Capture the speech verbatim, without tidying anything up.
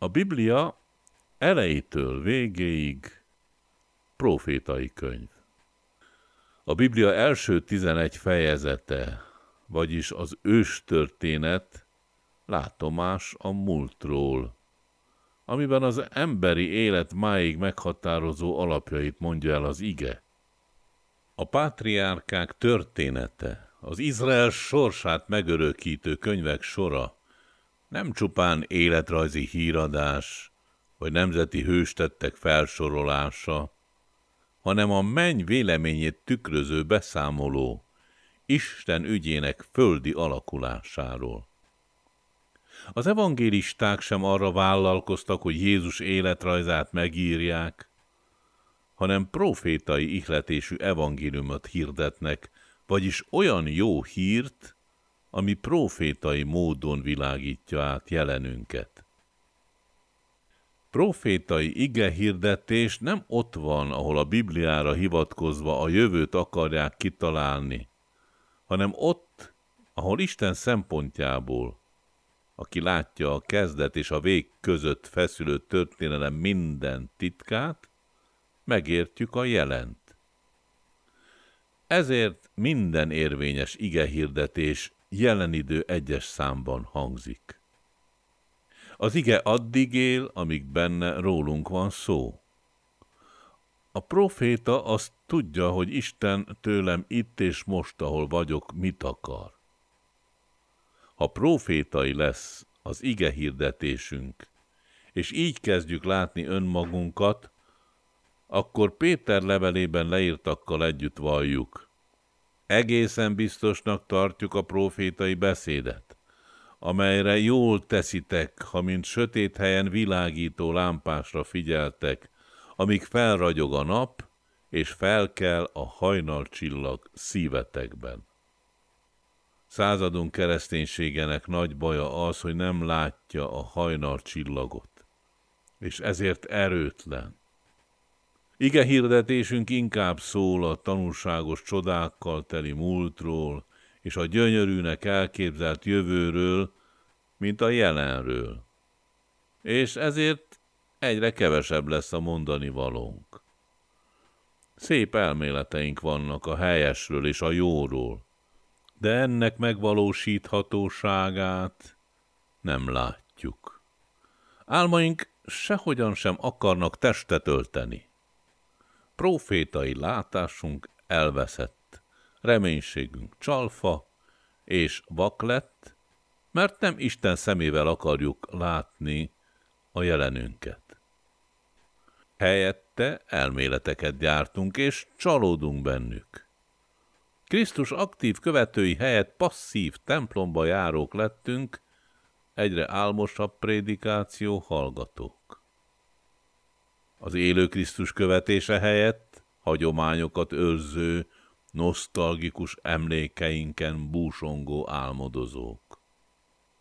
A Biblia elejétől végéig prófétai könyv. A Biblia első tizenegy fejezete, vagyis az őstörténet látomás a múltról, amiben az emberi élet máig meghatározó alapjait mondja el az ige. A pátriárkák története, az Izrael sorsát megörökítő könyvek sora nem csupán életrajzi híradás, vagy nemzeti hőstettek felsorolása, hanem a menny véleményét tükröző beszámoló Isten ügyének földi alakulásáról. Az evangélisták sem arra vállalkoztak, hogy Jézus életrajzát megírják, hanem profétai ihletésű evangéliumot hirdetnek, vagyis olyan jó hírt, ami profétai módon világítja át jelenünket. Profétai igehirdetés nem ott van, ahol a Bibliára hivatkozva a jövőt akarják kitalálni, hanem ott, ahol Isten szempontjából, aki látja a kezdet és a vég között feszülő történelem minden titkát, megértjük a jelent. Ezért minden érvényes igehirdetés jelen idő egyes számban hangzik. Az ige addig él, amíg benne rólunk van szó. A próféta azt tudja, hogy Isten tőlem itt és most, ahol vagyok, mit akar. Ha prófétai lesz az ige hirdetésünk, és így kezdjük látni önmagunkat, akkor Péter levelében leírtakkal együtt valljuk. Egészen biztosnak tartjuk a prófétai beszédet, amelyre jól teszitek, ha mint sötét helyen világító lámpásra figyeltek, amíg felragyog a nap, és felkel a hajnalcsillag szívetekben. Századunk kereszténységenek nagy baja az, hogy nem látja a hajnalcsillagot, és ezért erőtlen. Ige hirdetésünk inkább szól a tanulságos csodákkal teli múltról, és a gyönyörűnek elképzelt jövőről, mint a jelenről. És ezért egyre kevesebb lesz a mondani valónk. Szép elméleteink vannak a helyesről és a jóról, de ennek megvalósíthatóságát nem látjuk. Álmaink sehogyan sem akarnak testet ölteni. Prófétai látásunk elveszett, reménységünk csalfa és vak lett, mert nem Isten szemével akarjuk látni a jelenünket. Helyette elméleteket gyártunk, és csalódunk bennük. Krisztus aktív követői helyett passzív templomba járók lettünk, egyre álmosabb prédikáció hallgatók. Az élő Krisztus követése helyett hagyományokat őrző, nosztalgikus emlékeinken búsongó álmodozók.